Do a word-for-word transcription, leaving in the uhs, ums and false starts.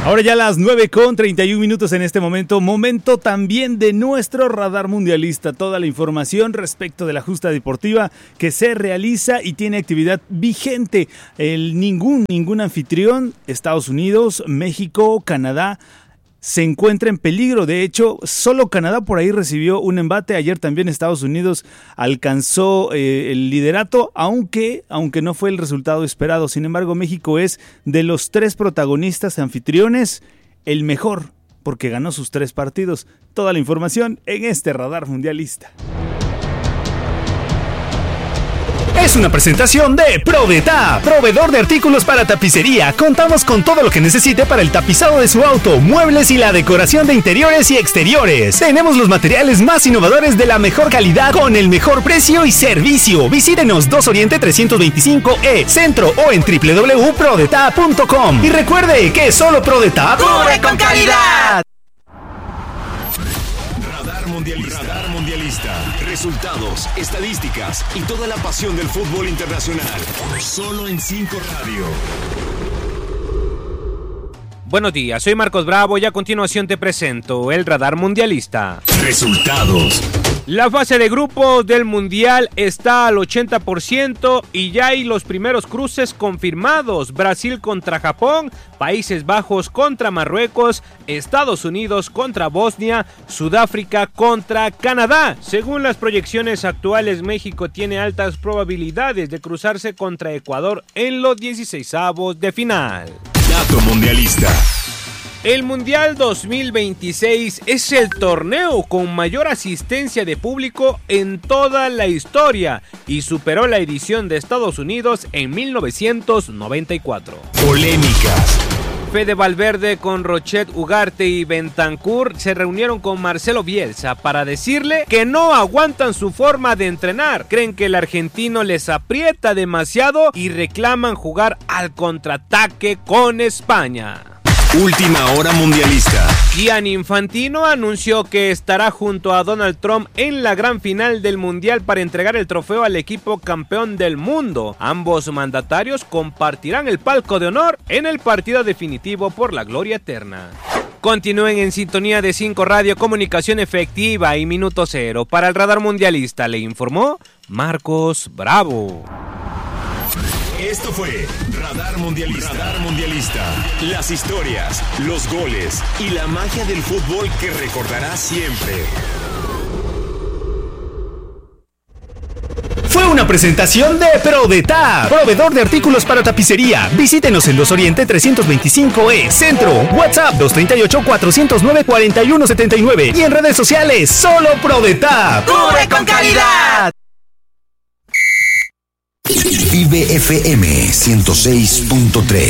Ahora ya las nueve con treinta y un minutos en este momento, momento también de nuestro radar mundialista, toda la información respecto de la justa deportiva que se realiza y tiene actividad vigente. El ningún, ningún anfitrión, Estados Unidos, México, Canadá, se encuentra en peligro. De hecho, solo Canadá por ahí recibió un embate. Ayer también Estados Unidos alcanzó eh, el liderato, aunque, aunque no fue el resultado esperado. Sin embargo, México es de los tres protagonistas anfitriones el mejor, porque ganó sus tres partidos. Toda la información en este radar mundialista. Es una presentación de ProDetap, proveedor de artículos para tapicería. Contamos con todo lo que necesite para el tapizado de su auto, muebles y la decoración de interiores y exteriores. Tenemos los materiales más innovadores de la mejor calidad con el mejor precio y servicio. Visítenos dos Oriente trescientos veinticinco E, Centro o en doble u doble u doble u punto prodetap punto com. Y recuerde que solo ProDetap cubre con calidad. Mundialista. Radar Mundialista. Resultados, estadísticas y toda la pasión del fútbol internacional. Solo en cinco Radio. Buenos días, soy Marcos Bravo y a continuación te presento el Radar Mundialista. Resultados. La fase de grupos del Mundial está al ochenta por ciento y ya hay los primeros cruces confirmados. Brasil contra Japón, Países Bajos contra Marruecos, Estados Unidos contra Bosnia, Sudáfrica contra Canadá. Según las proyecciones actuales, México tiene altas probabilidades de cruzarse contra Ecuador en los dieciseisavos de final. Dato mundialista. El Mundial dos mil veintiséis es el torneo con mayor asistencia de público en toda la historia y superó la edición de Estados Unidos en mil novecientos noventa y cuatro. Polémicas. Fede Valverde con Rochet Ugarte y Bentancur se reunieron con Marcelo Bielsa para decirle que no aguantan su forma de entrenar. Creen que el argentino les aprieta demasiado y reclaman jugar al contraataque con España. Última hora mundialista. Gianni Infantino anunció que estará junto a Donald Trump en la gran final del Mundial para entregar el trofeo al equipo campeón del mundo. Ambos mandatarios compartirán el palco de honor en el partido definitivo por la gloria eterna. Continúen en sintonía de cinco Radio, comunicación efectiva y minuto cero. Para el Radar Mundialista le informó Marcos Bravo. Esto fue Radar Mundialista. Radar Mundialista. Las historias, los goles y la magia del fútbol que recordarás siempre. Fue una presentación de ProDetap, proveedor de artículos para tapicería. Visítenos en dos Oriente trescientos veinticinco E, Centro, WhatsApp dos tres ocho, cuatro cero nueve, cuatro uno siete nueve y en redes sociales, solo ProDetap. ¡Cubre con calidad! Vive F M ciento seis punto tres.